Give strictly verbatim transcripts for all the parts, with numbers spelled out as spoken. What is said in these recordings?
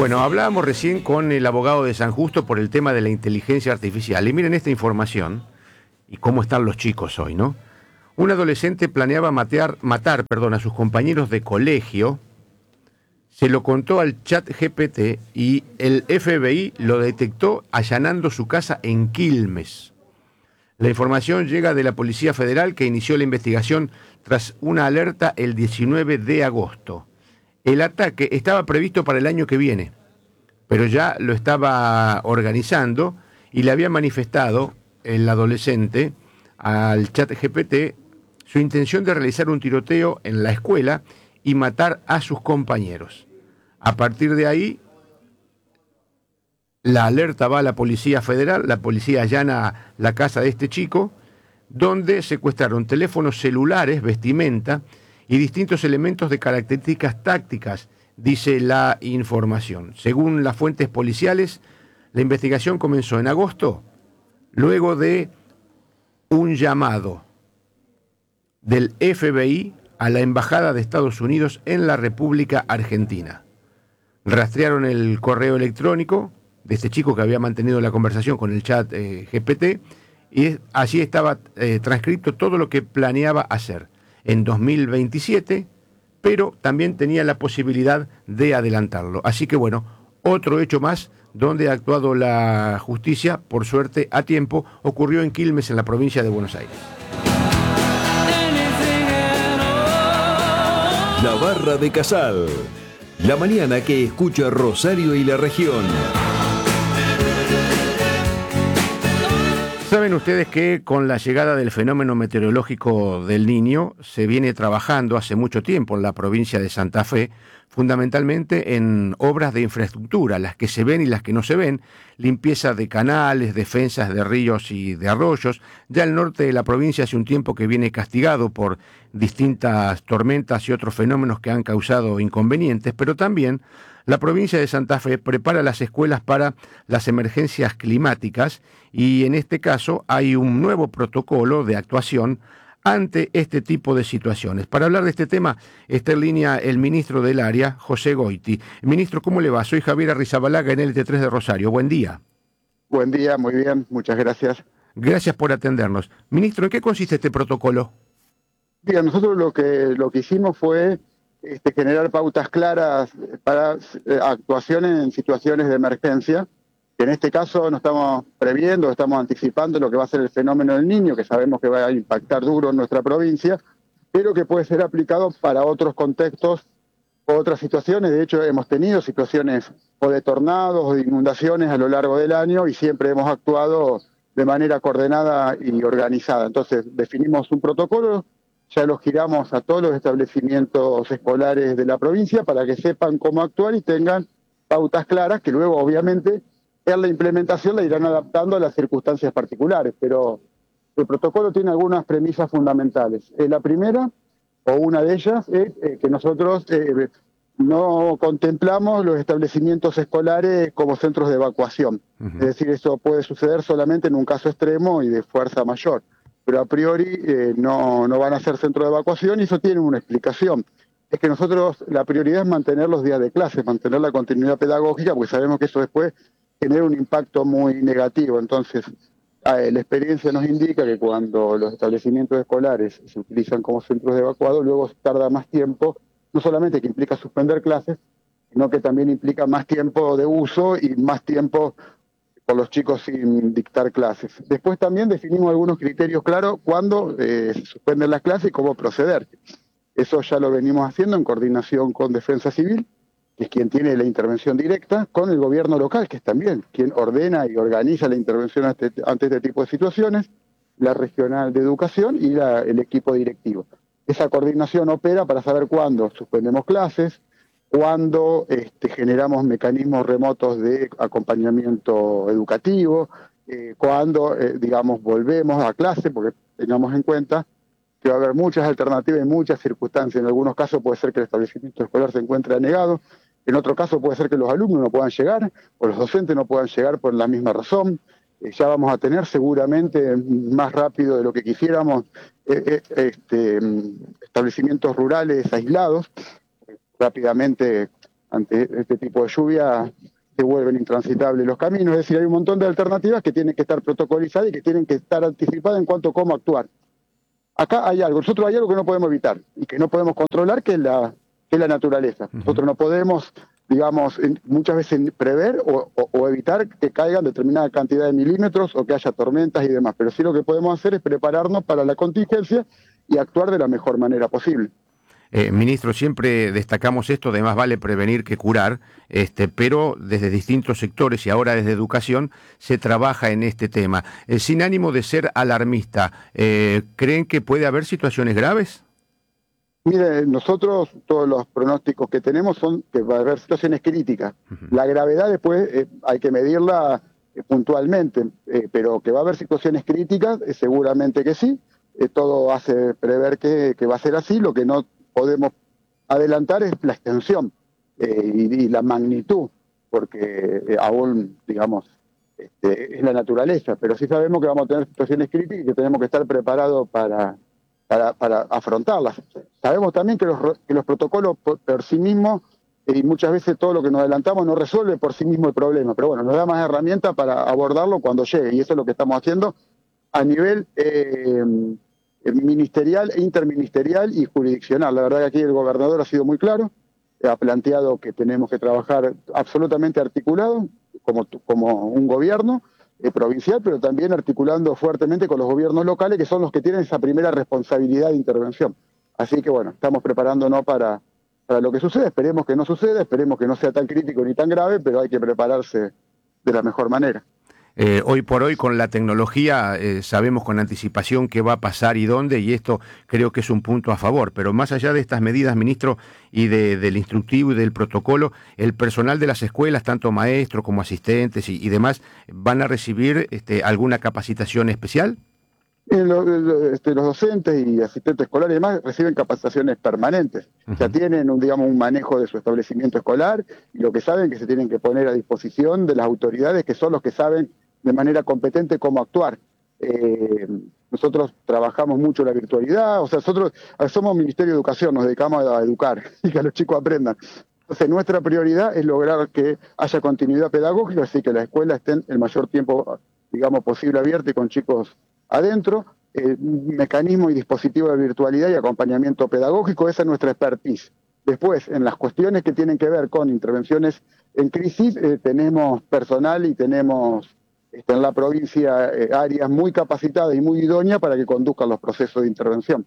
Bueno, hablábamos recién con el abogado de San Justo por el tema de la inteligencia artificial. Y miren esta información y cómo están los chicos hoy, ¿no? Un adolescente planeaba matear, matar perdón, a sus compañeros de colegio, se lo contó al chat G P T y el F B I lo detectó allanando su casa en Quilmes. La información llega de la Policía Federal, que inició la investigación tras una alerta el diecinueve de agosto. El ataque estaba previsto para el año que viene, pero ya lo estaba organizando y le había manifestado el adolescente al chat G P T su intención de realizar un tiroteo en la escuela y matar a sus compañeros. A partir de ahí, la alerta va a la Policía Federal, la policía allana la casa de este chico, donde secuestraron teléfonos celulares, vestimenta y distintos elementos de características tácticas, dice la información. Según las fuentes policiales, la investigación comenzó en agosto, luego de un llamado del F B I a la Embajada de Estados Unidos en la República Argentina. Rastrearon el correo electrónico de este chico que había mantenido la conversación con el chat eh, G P T, y allí estaba eh, transcrito todo lo que planeaba hacer en dos mil veintisiete, pero también tenía la posibilidad de adelantarlo. Así que bueno, otro hecho más donde ha actuado la justicia, por suerte a tiempo, ocurrió en Quilmes, en la provincia de Buenos Aires. La Barra de Casal, la mañana que escucha Rosario y la región. Saben ustedes que con la llegada del fenómeno meteorológico del Niño se viene trabajando hace mucho tiempo en la provincia de Santa Fe, fundamentalmente en obras de infraestructura, las que se ven y las que no se ven, limpieza de canales, defensas de ríos y de arroyos. Ya el norte de la provincia hace un tiempo que viene castigado por distintas tormentas y otros fenómenos que han causado inconvenientes, pero también la provincia de Santa Fe prepara las escuelas para las emergencias climáticas y en este caso hay un nuevo protocolo de actuación ante este tipo de situaciones. Para hablar de este tema está en línea el ministro del área, José Goiti. Ministro, ¿cómo le va? Soy Javier Arrizabalaga en L T tres de Rosario. Buen día. Buen día, muy bien, muchas gracias. Gracias por atendernos. Ministro, ¿en qué consiste este protocolo? Bien, nosotros lo que, lo que hicimos fue este, generar pautas claras para eh, actuaciones en situaciones de emergencia. En este caso no estamos previendo, estamos anticipando lo que va a ser el fenómeno del Niño, que sabemos que va a impactar duro en nuestra provincia, pero que puede ser aplicado para otros contextos, otras situaciones. De hecho, hemos tenido situaciones o de tornados o de inundaciones a lo largo del año y siempre hemos actuado de manera coordinada y organizada. Entonces, definimos un protocolo, ya lo giramos a todos los establecimientos escolares de la provincia para que sepan cómo actuar y tengan pautas claras que luego, obviamente, en la implementación la irán adaptando a las circunstancias particulares, pero el protocolo tiene algunas premisas fundamentales. Eh, la primera, o una de ellas, es eh, que nosotros eh, no contemplamos los establecimientos escolares como centros de evacuación. Uh-huh. Es decir, eso puede suceder solamente en un caso extremo y de fuerza mayor, pero a priori eh, no, no van a ser centros de evacuación y eso tiene una explicación. Es que nosotros, la prioridad es mantener los días de clase, mantener la continuidad pedagógica, porque sabemos que eso después genera un impacto muy negativo. Entonces, eh, la experiencia nos indica que cuando los establecimientos escolares se utilizan como centros de evacuado, luego tarda más tiempo, no solamente que implica suspender clases, sino que también implica más tiempo de uso y más tiempo con los chicos sin dictar clases. Después también definimos algunos criterios claros cuándo eh, se suspenden las clases y cómo proceder. Eso ya lo venimos haciendo en coordinación con Defensa Civil, que es quien tiene la intervención directa, con el gobierno local, que es también quien ordena y organiza la intervención ante, ante este tipo de situaciones, la regional de educación y la, el equipo directivo. Esa coordinación opera para saber cuándo suspendemos clases, cuándo este, generamos mecanismos remotos de acompañamiento educativo, eh, cuándo, eh, digamos, volvemos a clase, porque tengamos en cuenta que va a haber muchas alternativas y muchas circunstancias. En algunos casos puede ser que el establecimiento escolar se encuentre anegado, en otro caso puede ser que los alumnos no puedan llegar o los docentes no puedan llegar por la misma razón. Eh, ya vamos a tener seguramente más rápido de lo que quisiéramos eh, eh, este, establecimientos rurales aislados. Rápidamente ante este tipo de lluvia se vuelven intransitables los caminos. Es decir, hay un montón de alternativas que tienen que estar protocolizadas y que tienen que estar anticipadas en cuanto a cómo actuar. Acá hay algo, nosotros hay algo que no podemos evitar y que no podemos controlar, que es la, que es la naturaleza. Uh-huh. Nosotros no podemos, digamos, muchas veces prever o, o, o evitar que caigan determinada cantidad de milímetros o que haya tormentas y demás, pero sí lo que podemos hacer es prepararnos para la contingencia y actuar de la mejor manera posible. Eh, ministro, siempre destacamos esto de más vale prevenir que curar, este, pero desde distintos sectores y ahora desde educación se trabaja en este tema. Eh, sin ánimo de ser alarmista, eh, ¿creen que puede haber situaciones graves? Mire, nosotros todos los pronósticos que tenemos son que va a haber situaciones críticas. Uh-huh. La gravedad después eh, hay que medirla eh, puntualmente, eh, pero que va a haber situaciones críticas, eh, seguramente que sí. Eh, todo hace prever que, que va a ser así. Lo que no podemos adelantar es la extensión eh, y, y la magnitud, porque eh, aún, digamos, este, es la naturaleza, pero sí sabemos que vamos a tener situaciones críticas y que tenemos que estar preparados para, para, para afrontarlas. Sabemos también que los, que los protocolos por, por sí mismos, eh, y muchas veces todo lo que nos adelantamos no resuelve por sí mismo el problema, pero bueno, nos da más herramientas para abordarlo cuando llegue, y eso es lo que estamos haciendo a nivel eh, ministerial, interministerial y jurisdiccional. La verdad que aquí el gobernador ha sido muy claro, ha planteado que tenemos que trabajar absolutamente articulado como, como un gobierno eh, provincial, pero también articulando fuertemente con los gobiernos locales, que son los que tienen esa primera responsabilidad de intervención. Así que bueno, estamos preparándonos para, para lo que suceda. Esperemos que no suceda, esperemos que no sea tan crítico ni tan grave, pero hay que prepararse de la mejor manera. Eh, hoy por hoy con la tecnología eh, sabemos con anticipación qué va a pasar y dónde, y esto creo que es un punto a favor, pero más allá de estas medidas, ministro, y de, del instructivo y del protocolo, el personal de las escuelas, tanto maestros como asistentes y, y demás, ¿van a recibir este, alguna capacitación especial? Eh, los, este, los docentes y asistentes escolares y demás reciben capacitaciones permanentes. Uh-huh. Ya tienen un, digamos, un manejo de su establecimiento escolar y lo que saben que se tienen que poner a disposición de las autoridades, que son los que saben de manera competente cómo actuar. Eh, nosotros trabajamos mucho la virtualidad, o sea, nosotros somos Ministerio de Educación, nos dedicamos a educar y que los chicos aprendan. Entonces, nuestra prioridad es lograr que haya continuidad pedagógica, así que la escuela esté el mayor tiempo, digamos, posible abierta y con chicos adentro. Eh, mecanismo y dispositivo de virtualidad y acompañamiento pedagógico, esa es nuestra expertise. Después, en las cuestiones que tienen que ver con intervenciones en crisis, eh, tenemos personal y tenemos este, en la provincia eh, áreas muy capacitadas y muy idóneas para que conduzcan los procesos de intervención.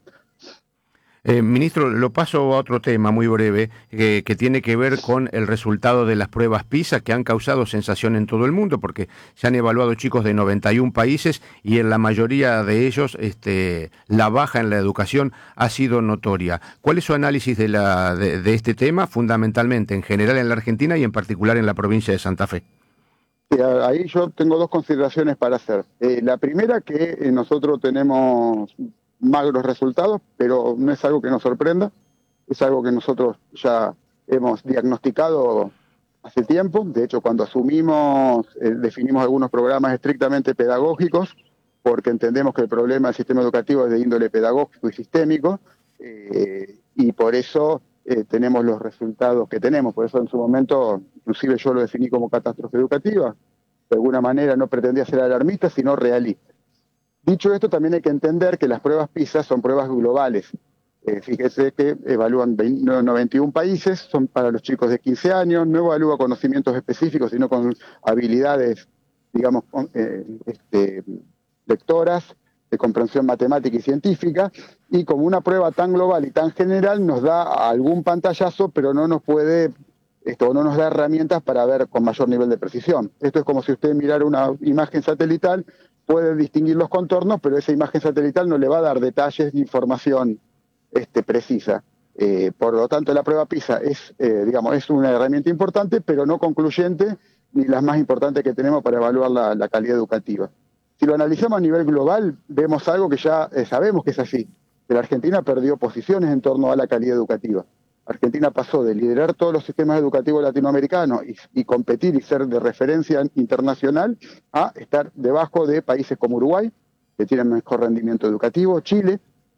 Eh, ministro, lo paso a otro tema muy breve, eh, que tiene que ver con el resultado de las pruebas PISA, que han causado sensación en todo el mundo, porque se han evaluado chicos de noventa y un países y en la mayoría de ellos este, la baja en la educación ha sido notoria. ¿Cuál es su análisis de, la, de, de este tema, fundamentalmente en general en la Argentina y en particular en la provincia de Santa Fe? Sí, ahí yo tengo dos consideraciones para hacer. Eh, la primera, que eh, nosotros tenemos magros resultados, pero no es algo que nos sorprenda, es algo que nosotros ya hemos diagnosticado hace tiempo. De hecho, cuando asumimos, eh, definimos algunos programas estrictamente pedagógicos, porque entendemos que el problema del sistema educativo es de índole pedagógico y sistémico, eh, y por eso eh, tenemos los resultados que tenemos. Por eso en su momento, inclusive yo lo definí como catástrofe educativa. De alguna manera no pretendía ser alarmista, sino realista. Dicho esto, también hay que entender que las pruebas PISA son pruebas globales. Eh, fíjese que evalúan noventa y un países, son para los chicos de quince años, no evalúa conocimientos específicos, sino con habilidades, digamos, eh, este, lectoras, de comprensión matemática y científica, y como una prueba tan global y tan general nos da algún pantallazo, pero no nos puede, esto no nos da herramientas para ver con mayor nivel de precisión. Esto es como si usted mirara una imagen satelital, puede distinguir los contornos, pero esa imagen satelital no le va a dar detalles ni información este, precisa. Eh, por lo tanto, la prueba PISA es, eh, digamos, es una herramienta importante, pero no concluyente, ni las más importantes que tenemos para evaluar la, la calidad educativa. Si lo analizamos a nivel global, vemos algo que ya eh, sabemos que es así, que la Argentina perdió posiciones en torno a la calidad educativa. Argentina pasó de liderar todos los sistemas educativos latinoamericanos y, y competir y ser de referencia internacional a estar debajo de países como Uruguay, que tienen mejor rendimiento educativo, Chile,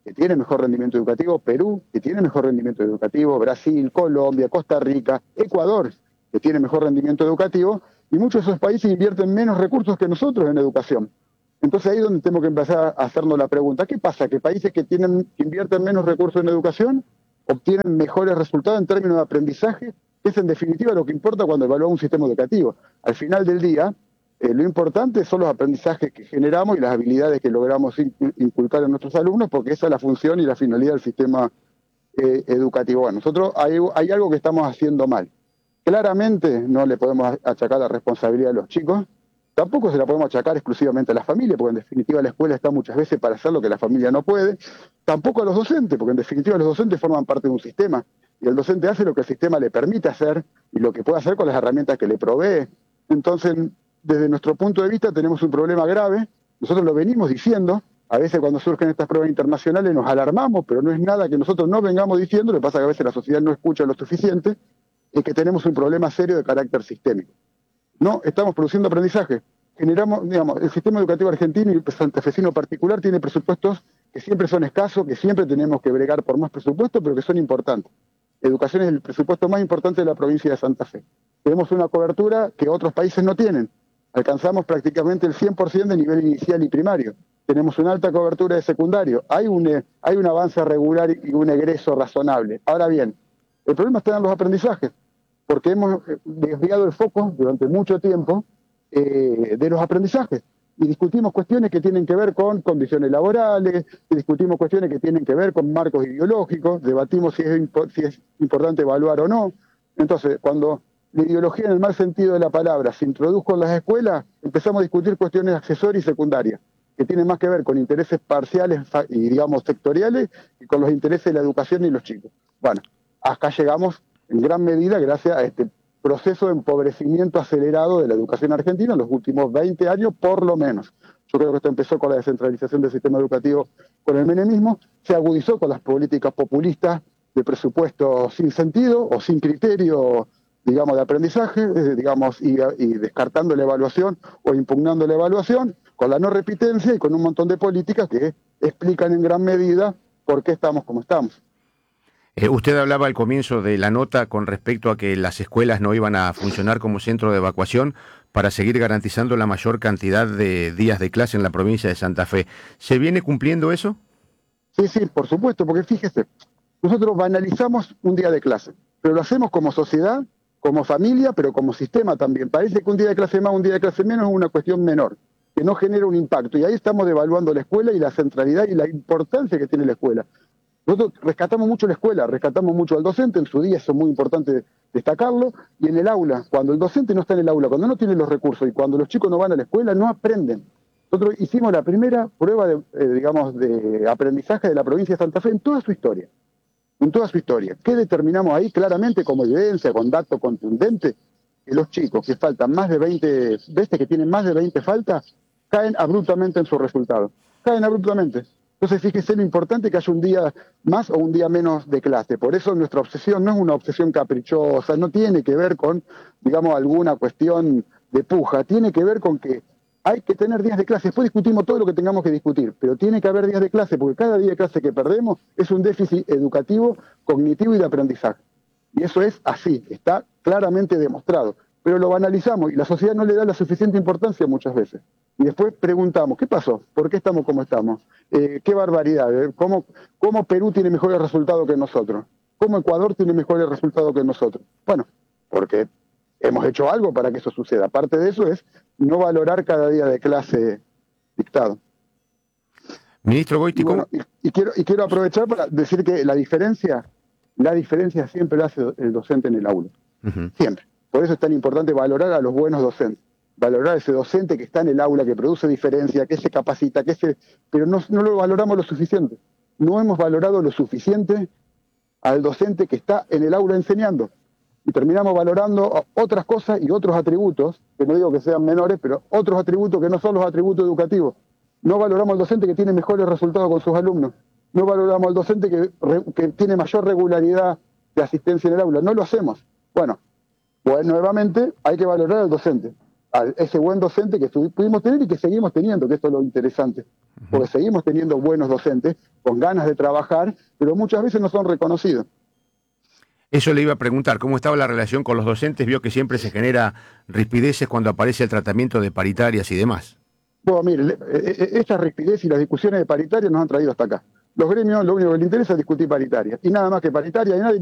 que tiene mejor rendimiento educativo, Perú, que tiene mejor rendimiento educativo, Brasil, Colombia, Costa Rica, Ecuador, que tiene mejor rendimiento educativo, y muchos de esos países invierten menos recursos que nosotros en educación. Entonces ahí es donde tenemos que empezar a hacernos la pregunta, ¿qué pasa? ¿Que países que, tienen, que invierten menos recursos en educación obtienen mejores resultados en términos de aprendizaje? Que es en definitiva lo que importa cuando evaluamos un sistema educativo. Al final del día, eh, lo importante son los aprendizajes que generamos y las habilidades que logramos inculcar en nuestros alumnos, porque esa es la función y la finalidad del sistema eh, educativo. Bueno, nosotros hay, hay algo que estamos haciendo mal. Claramente no le podemos achacar la responsabilidad a los chicos, tampoco se la podemos achacar exclusivamente a la familia, porque en definitiva la escuela está muchas veces para hacer lo que la familia no puede, tampoco a los docentes, porque en definitiva los docentes forman parte de un sistema, y el docente hace lo que el sistema le permite hacer y lo que puede hacer con las herramientas que le provee. Entonces, desde nuestro punto de vista tenemos un problema grave, nosotros lo venimos diciendo, a veces cuando surgen estas pruebas internacionales nos alarmamos, pero no es nada que nosotros no vengamos diciendo, lo que pasa es que a veces la sociedad no escucha lo suficiente, es que tenemos un problema serio de carácter sistémico. No estamos produciendo aprendizaje. Generamos, digamos, el sistema educativo argentino y el santafesino particular tiene presupuestos que siempre son escasos, que siempre tenemos que bregar por más presupuessto, pero que son importantes. Educación es el presupuesto más importante de la provincia de Santa Fe. Tenemos una cobertura que otros países no tienen. Alcanzamos prácticamente el cien por ciento de nivel inicial y primario. Tenemos una alta cobertura de secundario. Hay un, hay un avance regular y un egreso razonable. Ahora bien, el problema está en los aprendizajes, porque hemos desviado el foco durante mucho tiempo eh, de los aprendizajes y discutimos cuestiones que tienen que ver con condiciones laborales, y discutimos cuestiones que tienen que ver con marcos ideológicos, debatimos si es, si es importante evaluar o no. Entonces, cuando la ideología en el mal sentido de la palabra se introdujo en las escuelas, empezamos a discutir cuestiones accesorias y secundarias, que tienen más que ver con intereses parciales y, digamos, sectoriales, y con los intereses de la educación y los chicos. Bueno, acá llegamos en gran medida gracias a este proceso de empobrecimiento acelerado de la educación argentina en los últimos veinte años, por lo menos. Yo creo que esto empezó con la descentralización del sistema educativo con el menemismo, se agudizó con las políticas populistas de presupuesto sin sentido o sin criterio, digamos, de aprendizaje, eh, digamos, y, y descartando la evaluación o impugnando la evaluación, con la no repitencia y con un montón de políticas que explican en gran medida por qué estamos como estamos. Eh, usted hablaba al comienzo de la nota con respecto a que las escuelas no iban a funcionar como centro de evacuación para seguir garantizando la mayor cantidad de días de clase en la provincia de Santa Fe. ¿Se viene cumpliendo eso? Sí, sí, por supuesto, porque fíjese, nosotros banalizamos un día de clase, pero lo hacemos como sociedad, como familia, pero como sistema también. Parece que un día de clase más, un día de clase menos es una cuestión menor, que no genera un impacto. Y ahí estamos devaluando la escuela y la centralidad y la importancia que tiene la escuela. Nosotros rescatamos mucho la escuela, rescatamos mucho al docente, en su día eso es muy importante destacarlo, y en el aula, cuando el docente no está en el aula, cuando no tiene los recursos y cuando los chicos no van a la escuela, no aprenden. Nosotros hicimos la primera prueba de, eh, digamos, de aprendizaje de la provincia de Santa Fe en toda su historia, en toda su historia. ¿Qué determinamos ahí claramente como evidencia, con dato contundente? Que los chicos que faltan más de veinte veces, que tienen más de veinte faltas, caen abruptamente en sus resultados, caen abruptamente. Entonces, fíjese lo importante que haya un día más o un día menos de clase. Por eso nuestra obsesión no es una obsesión caprichosa, no tiene que ver con, digamos, alguna cuestión de puja, tiene que ver con que hay que tener días de clase. Después discutimos todo lo que tengamos que discutir, pero tiene que haber días de clase, porque cada día de clase que perdemos es un déficit educativo, cognitivo y de aprendizaje. Y eso es así, está claramente demostrado. Pero lo banalizamos y la sociedad no le da la suficiente importancia muchas veces. Y después preguntamos, ¿qué pasó? ¿Por qué estamos como estamos? Eh, ¿Qué barbaridad? ¿Eh? ¿Cómo, ¿Cómo Perú tiene mejores resultados que nosotros? ¿Cómo Ecuador tiene mejores resultados que nosotros? Bueno, porque hemos hecho algo para que eso suceda. Aparte de eso es no valorar cada día de clase dictado. Ministro Goiti, y, bueno, y, y, quiero, y quiero aprovechar para decir que la diferencia, la diferencia siempre la hace el docente en el aula. Uh-huh. Siempre. Por eso es tan importante valorar a los buenos docentes, valorar a ese docente que está en el aula, que produce diferencia, que se capacita, que se... pero no, no lo valoramos lo suficiente. No hemos valorado lo suficiente al docente que está en el aula enseñando. Y terminamos valorando otras cosas y otros atributos, que no digo que sean menores, pero otros atributos que no son los atributos educativos. No valoramos al docente que tiene mejores resultados con sus alumnos. No valoramos al docente que, que tiene mayor regularidad de asistencia en el aula. No lo hacemos. Bueno, pues nuevamente hay que valorar al docente. a ese buen docente que pudimos tener y que seguimos teniendo, que esto es lo interesante, porque seguimos teniendo buenos docentes con ganas de trabajar, pero muchas veces no son reconocidos. Eso le iba a preguntar, ¿cómo estaba la relación con los docentes? Vio que siempre se genera rispideces cuando aparece el tratamiento de paritarias y demás. Bueno, mire, esta rigidez y las discusiones de paritarias nos han traído hasta acá. Los gremios lo único que les interesa es discutir paritarias, y nada más que paritarias, y nadie